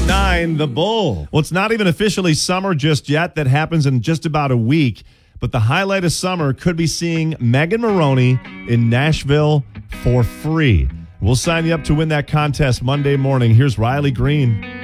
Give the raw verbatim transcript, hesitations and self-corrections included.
nine, The Bull. Well, it's not even officially summer just yet. That happens in just about a week. But the highlight of summer could be seeing Megan Moroney in Nashville for free. We'll sign you up to win that contest Monday morning. Here's Riley Green.